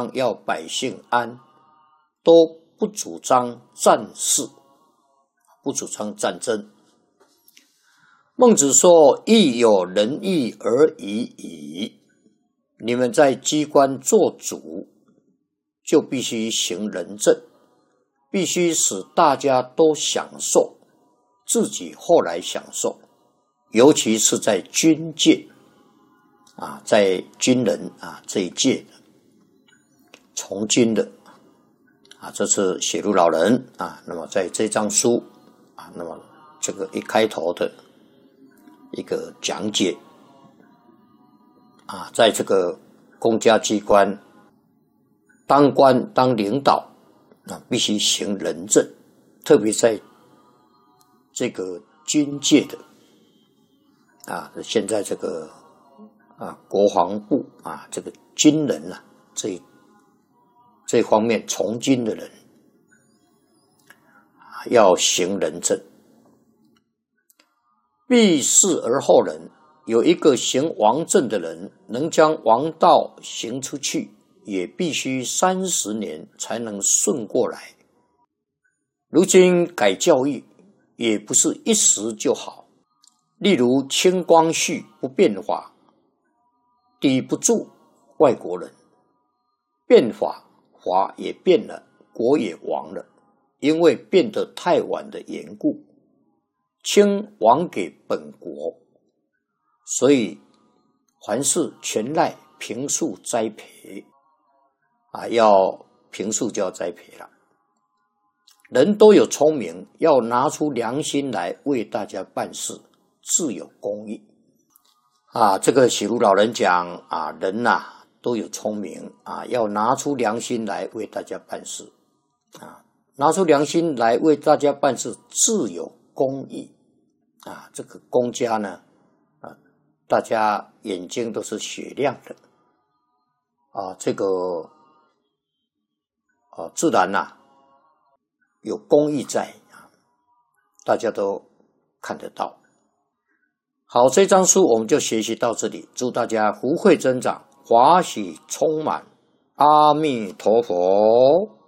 张要百姓安，都不主张战事，不主张战争。孟子说：“亦有仁义而已矣。”你们在机关做主，就必须行仁政，必须使大家都享受，自己后来享受，尤其是在军界在军人这一届的从军的这是写入老人那么在这章书那么这个一开头的一个讲解在这个公家机关当官当领导必须行仁政，特别在这个军界的现在这个国防部这个军人这方面从军的人要行仁政。必事而后仁，有一个行王政的人能将王道行出去，也必须30年才能顺过来。如今改教育也不是一时就好，例如清光绪不变法，抵不住外国人，变法也变了，国也亡了，因为变得太晚的缘故。清亡给本国，所以凡事全赖平素栽培要平素就要栽培了。人都有聪明，要拿出良心来为大家办事，自有公义这个写如老人讲人都有聪明要拿出良心来为大家办事拿出良心来为大家办事，自有公义这个公家呢大家眼睛都是雪亮的这个自然有公义在大家都看得到。好，这章书我们就学习到这里，祝大家福慧增长，华喜充满，阿弥陀佛。